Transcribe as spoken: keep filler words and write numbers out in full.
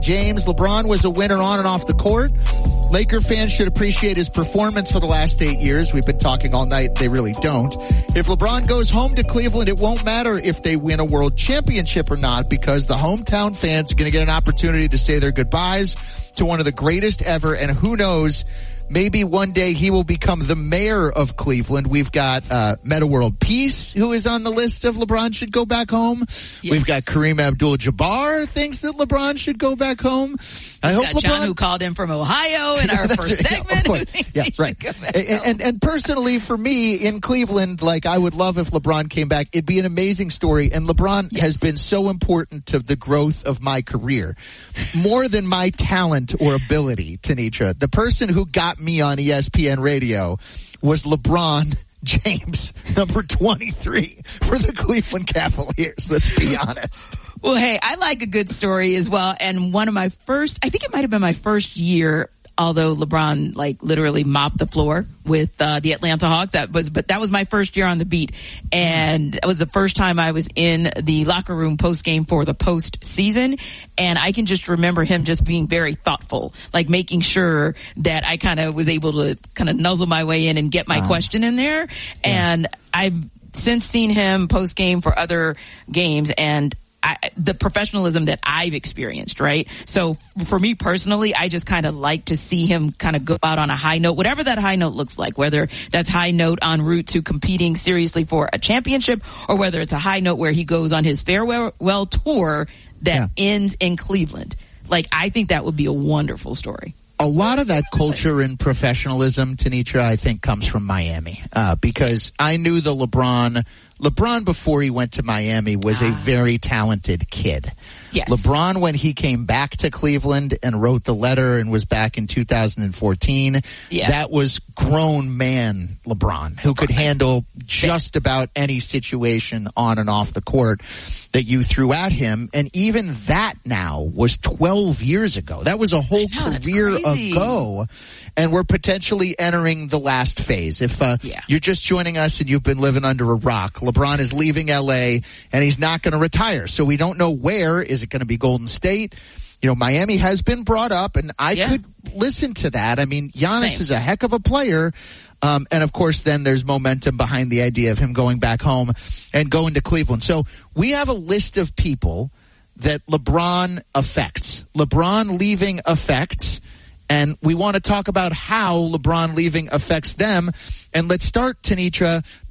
James, LeBron was a winner on and off the court. Laker fans should appreciate his performance for the last eight years. We've been talking all night. They really don't. If LeBron goes home to Cleveland, it won't matter if they win a world championship or not, because the hometown fans are going to get an opportunity to say their goodbyes to one of the greatest ever. And who knows, maybe one day he will become the mayor of Cleveland. We've got uh Metta World Peace, who is on the list of LeBron should go back home. Yes. We've got Kareem Abdul-Jabbar thinks that LeBron should go back home. I We've hope got LeBron, John, who called in from Ohio in our first segment. Yeah, of course. Yeah, right. And, and and personally, for me in Cleveland, like I would love if LeBron came back. It'd be an amazing story. And LeBron yes. has been so important to the growth of my career, more than my talent or ability. Tanitra, the person who got me on E S P N radio was LeBron James, number twenty-three for the Cleveland Cavaliers. Let's be honest. Well, hey, I like a good story as well. And one of my first, I think it might have been my first year, although LeBron like literally mopped the floor with uh, the Atlanta Hawks. That was, but that was my first year on the beat, and it was the first time I was in the locker room post game for the postseason. And I can just remember him just being very thoughtful, like making sure that I kind of was able to kind of nuzzle my way in and get my uh-huh. question in there. Yeah. And I've since seen him post game for other games, and I, the professionalism that I've experienced, right? So for me personally, I just kind of like to see him kind of go out on a high note, whatever that high note looks like, whether that's high note en route to competing seriously for a championship, or whether it's a high note where he goes on his farewell tour that yeah. ends in Cleveland. Like, I think that would be a wonderful story. A lot of that culture and professionalism, Tanitra, I think comes from Miami, uh, because I knew the LeBron, LeBron before he went to Miami was ah. a very talented kid. Yes. LeBron, when he came back to Cleveland and wrote the letter and was back in two thousand fourteen, yeah. that was grown man LeBron, who could handle just about any situation on and off the court that you threw at him. And even that now was twelve years ago. That was a whole know, career ago. And we're potentially entering the last phase. If uh, yeah. you're just joining us and you've been living under a rock, LeBron is leaving L A and he's not going to retire. So we don't know where. Is it going to be Golden State? You know, Miami has been brought up, and I yeah. could listen to that. I mean, Giannis Same. is a heck of a player. Um, and of course, then there's momentum behind the idea of him going back home and going to Cleveland. So we have a list of people that LeBron affects. LeBron leaving affects. And we want to talk about how LeBron leaving affects them. And let's start, Tanitra,